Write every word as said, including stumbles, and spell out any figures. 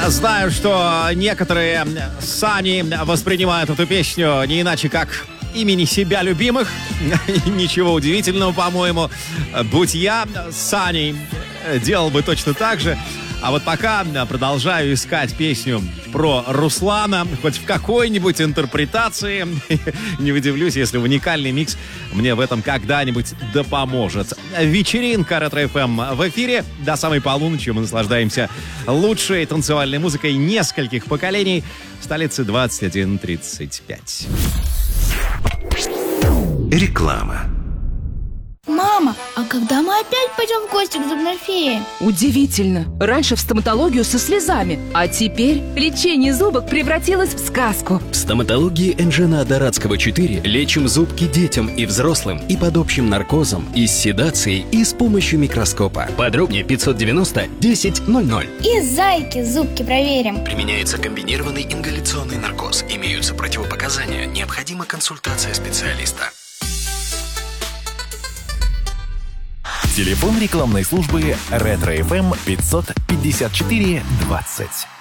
Знаю, что некоторые Сани воспринимают эту песню не иначе, как имени себя любимых. Ничего удивительного, по-моему. Будь я Саней, делал бы точно так же. А вот пока продолжаю искать песню про Руслана, хоть в какой-нибудь интерпретации. Не удивлюсь, если уникальный микс мне в этом когда-нибудь да поможет. Вечеринка Ретро-эф эм в эфире. До самой полуночи мы наслаждаемся лучшей танцевальной музыкой нескольких поколений. В столице двадцать один тридцать пять. Реклама. Мама, а когда мы опять пойдем в гости к зубной фее? Удивительно. Раньше в стоматологию со слезами, а теперь лечение зубок превратилось в сказку. В стоматологии Энджена Дорадского четыре лечим зубки детям и взрослым и под общим наркозом, и с седацией, и с помощью микроскопа. Подробнее пятьсот девяносто десять ноль ноль. И зайки зубки проверим. Применяется комбинированный ингаляционный наркоз. Имеются противопоказания. Необходима консультация специалиста. Телефон рекламной службы Ретро-эф эм пятьсот пятьдесят четыре двадцать.